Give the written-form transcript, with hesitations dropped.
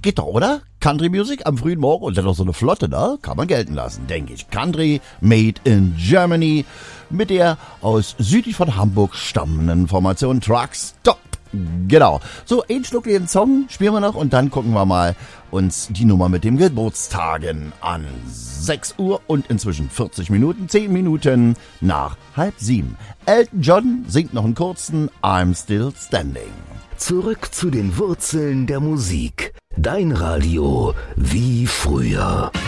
Geht doch, oder? Country Music am frühen Morgen und dann noch so eine Flotte, ne? Kann man gelten lassen, denke ich. Country made in Germany mit der aus südlich von Hamburg stammenden Formation Truck Stop. Genau. So, ein Schluck den Song spielen wir noch und dann gucken wir mal uns die Nummer mit dem Geburtstagen an. 6 Uhr und inzwischen 40 Minuten, 10 Minuten nach 6:30. Elton John singt noch einen kurzen I'm Still Standing. Zurück zu den Wurzeln der Musik. Dein Radio wie früher.